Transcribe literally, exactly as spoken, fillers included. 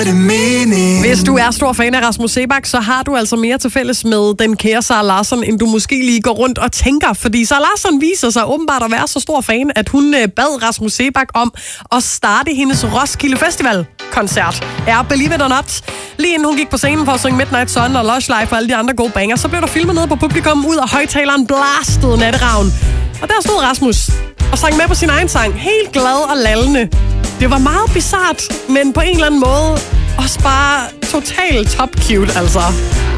Hvis du er stor fan af Rasmus Seebach, så har du altså mere til fælles med den kære Sara Larsson, end du måske lige går rundt og tænker. Fordi Sara Larsson viser sig åbenbart at være så stor fan, at hun bad Rasmus Seebach om at starte hendes Roskilde Festival-koncert. Ja, believe it or not. Lige inden hun gik på scenen for at synge Midnight Sun og Lush Life og alle de andre gode banger, så blev der filmet ned på publikum ud af højtaleren blastede Natteravn. Og der stod Rasmus og sang med på sin egen sang, helt glad og lallende. Det var meget bizart, men på en eller anden måde også bare totalt top cute, altså.